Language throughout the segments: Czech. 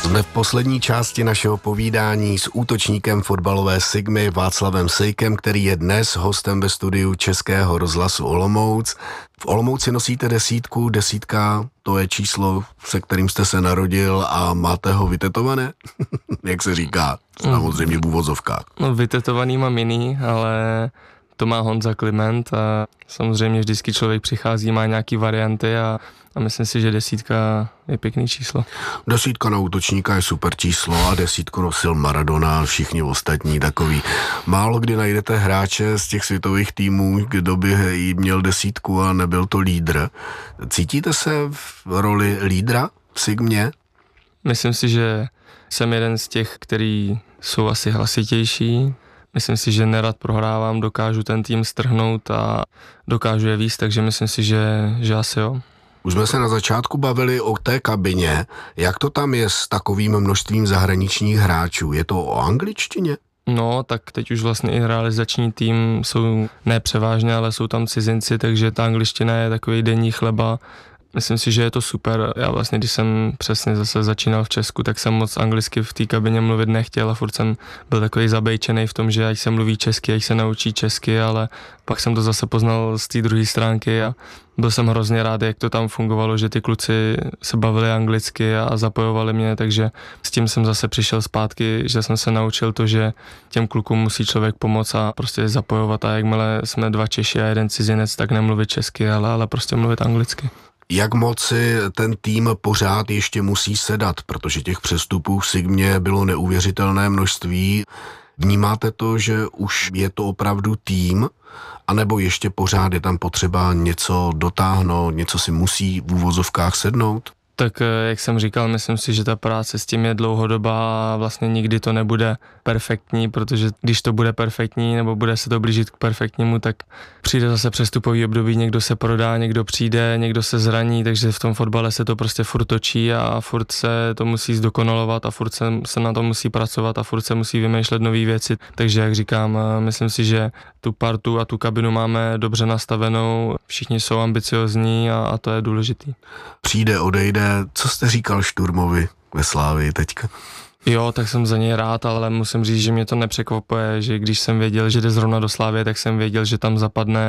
Jsme v poslední části našeho povídání s útočníkem fotbalové Sigmy Václavem Sejkem, který je dnes hostem ve studiu Českého rozhlasu Olomouc. V Olomouci nosíte desítku, desítka to je číslo, se kterým jste se narodil a máte ho vytetované? Jak se říká, samozřejmě v uvozovkách. No vytetovaný mám jiný, ale to má Honza Kliment a samozřejmě vždycky člověk přichází, má nějaký varianty a myslím si, že desítka je pěkný číslo. Desítka na útočníka je super číslo a desítku nosil Maradona a všichni ostatní takový. Málo kdy najdete hráče z těch světových týmů, kdo by měl desítku a nebyl to lídr. Cítíte se v roli lídra v Sigmě? Myslím si, že jsem jeden z těch, který jsou asi hlasitější. Myslím si, že nerad prohrávám, dokážu ten tým strhnout a dokážu je víc, takže myslím si, že asi jo. Už jsme se na začátku bavili o té kabině. Jak to tam je s takovým množstvím zahraničních hráčů? Je to o angličtině? No, tak teď už vlastně i realizační tým jsou ne převážně, ale jsou tam cizinci, takže ta angličtina je takový denní chleba. Myslím si, že je to super. Já vlastně, když jsem přesně zase začínal v Česku, tak jsem moc anglicky v té kabině mluvit nechtěl a furt jsem byl takový zabejčený v tom, že ať se mluví česky, ať se naučí česky, ale pak jsem to zase poznal z té druhé stránky a byl jsem hrozně rád, jak to tam fungovalo, že ty kluci se bavili anglicky a zapojovali mě, takže s tím jsem zase přišel zpátky, že jsem se naučil to, že těm klukům musí člověk pomoct a prostě zapojovat a jakmile jsme dva Češi a jeden cizinec, tak nemluvit česky, ale prostě mluvit anglicky. Jak moc si ten tým pořád ještě musí sedat, protože těch přestupů v Sigmě bylo neuvěřitelné množství. Vnímáte to, že už je to opravdu tým, anebo ještě pořád je tam potřeba něco dotáhnout, něco si musí v úvozovkách sednout? Tak jak jsem říkal, myslím si, že ta práce s tím je dlouhodobá a vlastně nikdy to nebude perfektní, protože když to bude perfektní nebo bude se to blížit k perfektnímu, tak přijde zase přestupový období, někdo se prodá, někdo přijde, někdo se zraní, takže v tom fotbale se to prostě furt točí a furt se to musí zdokonalovat a furt se na to musí pracovat a furt se musí vymýšlet nové věci. Takže jak říkám, myslím si, že tu partu a tu kabinu máme dobře nastavenou, všichni jsou ambiciozní a to je důležitý. Přijde, odejde. Co jste říkal Šturmovi ve Slávii teďka? Jo, tak jsem za něj rád, ale musím říct, že mě to nepřekvapuje, že když jsem věděl, že jde zrovna do Slávie, tak jsem věděl, že tam zapadne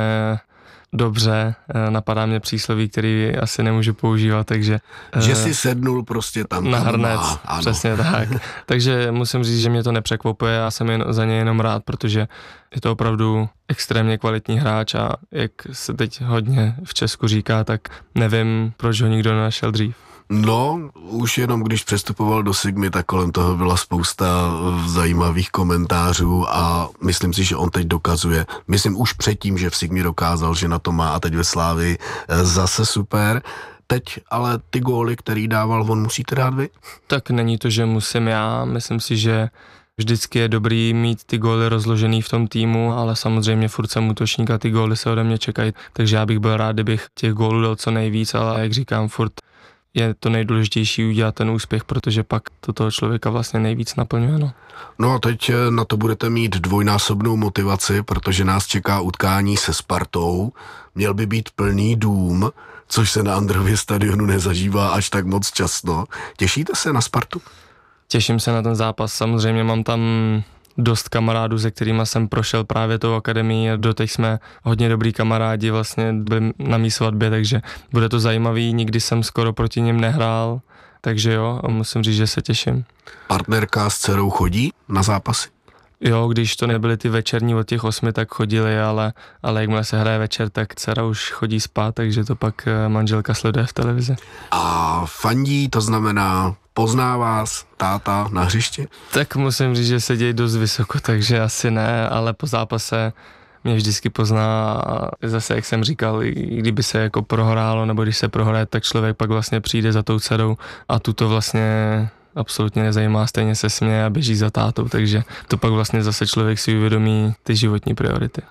dobře. Napadá mě přísloví, který asi nemůžu používat, takže... Že si sednul prostě tam. Na hrnec, přesně tak. Takže musím říct, že mě to nepřekvapuje a jsem za něj jenom rád, protože je to opravdu extrémně kvalitní hráč a jak se teď hodně v Česku říká, tak nevím, proč ho nikdo nenašel dřív. No, už jenom když přestupoval do Sigmy, tak kolem toho byla spousta zajímavých komentářů a myslím si, že on teď dokazuje. Myslím už předtím, že v Sigmě dokázal, že na to má a teď ve Slávii zase super. Teď ale ty góly, který dával, on musíte dát vy? Tak není to, že musím já, myslím si, že vždycky je dobrý mít ty góly rozložený v tom týmu, ale samozřejmě furt jsem útočník a ty góly se ode mě čekají, takže já bych byl rád, kdybych těch gólů dal co nejvíc, ale jak říkám, furt je to nejdůležitější udělat ten úspěch, protože pak to toho člověka vlastně nejvíc naplňuje. No a teď na to budete mít dvojnásobnou motivaci, protože nás čeká utkání se Spartou. Měl by být plný dům, což se na Andrově stadionu nezažívá až tak moc často. Těšíte se na Spartu? Těším se na ten zápas, samozřejmě mám tam dost kamarádů, se kterými jsem prošel právě tou akademii a doteď jsme hodně dobrý kamarádi, vlastně byli na mý svatbě, takže bude to zajímavý, nikdy jsem skoro proti něm nehrál, takže jo, a musím říct, že se těším. Partnerka s dcerou chodí na zápasy? Jo, když to nebyly ty večerní od těch 8, tak chodili, ale jakmile se hraje večer, tak dcera už chodí spát, takže to pak manželka sleduje v televizi. A fandí, to znamená pozná vás táta na hřišti? Tak musím říct, že sedí dost vysoko, takže asi ne, ale po zápase mě vždycky pozná a zase, jak jsem říkal, i kdyby se jako prohrálo, nebo když se prohraje, tak člověk pak vlastně přijde za tou dcerou a tu to vlastně absolutně nezajímá, stejně se směje a běží za tátou, takže to pak vlastně zase člověk si uvědomí ty životní priority.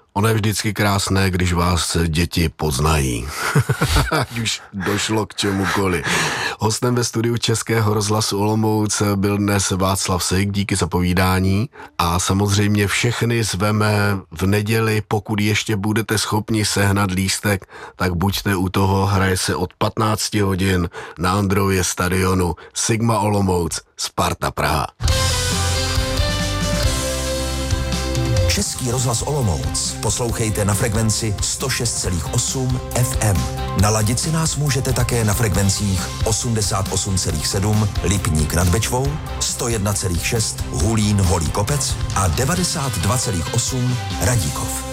Ono je vždycky krásné, když vás děti poznají. Ať už došlo k čemukoliv. Hostem ve studiu Českého rozhlasu Olomouc byl dnes Václav Sejk, díky za povídání. A samozřejmě všechny zveme v neděli, pokud ještě budete schopni sehnat lístek, tak buďte u toho, hraje se od 15 hodin na Andrově stadionu Sigma Olomouc, Sparta Praha. Český rozhlas Olomouc poslouchejte na frekvenci 106,8 FM. Naladit si nás můžete také na frekvencích 88,7 Lipník nad Bečvou, 101,6 Hulín Holý Kopec a 92,8 Radíkov.